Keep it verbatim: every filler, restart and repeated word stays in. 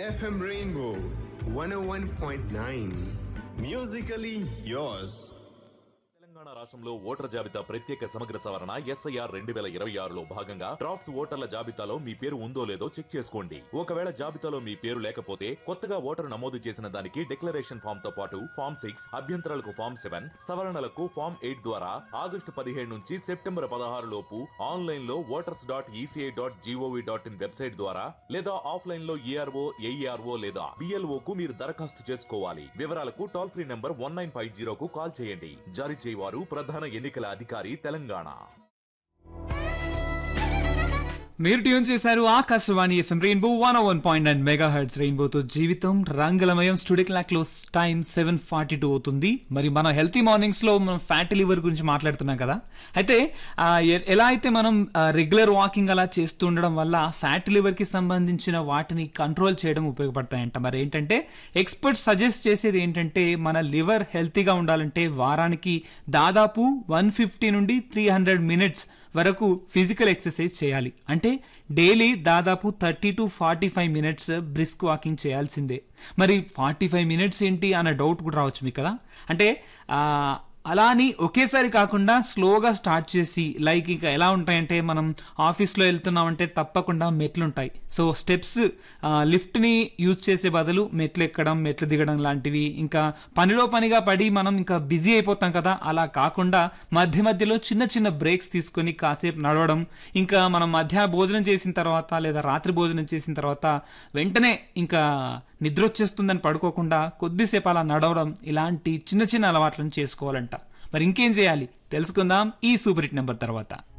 F M Rainbow one oh one point nine. Musically yours. Telangana రాష్ట్రంలో voter జాబితా ప్రత్యేక సమగ్ర సవరణ ఎస్ఐఆర్ రెండు వేల ఇరవై ఆరులో భాగంగా డ్రాఫ్ట్స్ ఓటర్ల జాబితాలో మీ పేరు ఉందో లేదో చెక్ చేసుకోండి. ఒకవేళ జాబితాలో మీ పేరు లేకపోతే కొత్తగా ఓటరు నమోదు చేసిన దానికి డిక్లరేషన్ ఫామ్ తో పాటు ఫామ్ సిక్స్ అభ్యంతరాలకు ఫామ్ సెవెన్ సవరణలకు ఫామ్ ఎయిట్ ద్వారా ఆగస్టు పదిహేడు నుంచి సెప్టెంబర్ పదహారు లోపు ఆన్లైన్ లో voters dot ECI dot GOV dot in website ద్వారా లేదా ఆఫ్లైన్ లో ఏఆర్ఓ ఏఈఆర్ఓ లేదా బిఎల్ఓ కు మీరు దరఖాస్తు చేసుకోవాలి. వివరాలకు toll free number one nine five జీరోకు call చేయండి. జారీ చేయవారు ప్రధాన ఎన్నికల అధికారి తెలంగాణ. మీరు ట్యూన్ చేశారు ఆకాశవాణి ఎఫ్ఎం రెయిన్బో వన్ ఓ one point nine mega hertz రెయిన్బోతో జీవితం రంగులమయం. స్టూడియో క్లాక్ లో టైం సెవెన్ ఫార్టీ టూ అవుతుంది. మరి మనం హెల్తీ మార్నింగ్స్ లో మనం ఫ్యాటీ లివర్ గురించి మాట్లాడుతున్నాం కదా. అయితే ఎలా అయితే మనం రెగ్యులర్ వాకింగ్ అలా చేస్తూ ఉండడం వల్ల ఫ్యాటీ లివర్ కి సంబంధించిన వాటిని కంట్రోల్ చేయడం ఉపయోగపడతాయంట. మరి ఏంటంటే ఎక్స్పర్ట్స్ సజెస్ట్ చేసేది ఏంటంటే మన లివర్ హెల్తీగా ఉండాలంటే వారానికి దాదాపు వన్ ఫిఫ్టీ నుండి త్రీ హండ్రెడ్ మినిట్స్ వరకు ఫిజికల్ ఎక్సర్సైజ్ చేయాలి. అంటే డైలీ దాదాపు thirty to forty five minutes brisk walking చేయాల్సిందే. మరి ఫార్టీ ఫైవ్ మినిట్స్ ఏంటి అన్న డౌట్ కూడా రావచ్చు మీకు కదా. అంటే అలా అని ఒకేసారి కాకుండా స్లోగా స్టార్ట్ చేసి, లైక్ ఇంకా ఎలా ఉంటాయంటే మనం ఆఫీస్లో వెళ్తున్నామంటే తప్పకుండా మెట్లు ఉంటాయి. సో స్టెప్స్ లిఫ్ట్ని యూజ్ చేసే బదులు మెట్లు ఎక్కడం మెట్లు దిగడం లాంటివి, ఇంకా పనిలో పనిగా పడి మనం ఇంకా బిజీ అయిపోతాం కదా, అలా కాకుండా మధ్య మధ్యలో చిన్న చిన్న బ్రేక్స్ తీసుకొని కాసేపు నడవడం, ఇంకా మనం మధ్య భోజనం చేసిన తర్వాత లేదా రాత్రి భోజనం చేసిన తర్వాత వెంటనే ఇంకా నిద్ర వచ్చేస్తుందని పడుకోకుండా కొద్దిసేపు అలా నడవడం, ఇలాంటి చిన్న చిన్న అలవాట్లను చేసుకోవాలంట. మరి ఇంకేం చేయాలి తెలుసుకుందాం ఈ సూపర్ హిట్ నెంబర్ తర్వాత.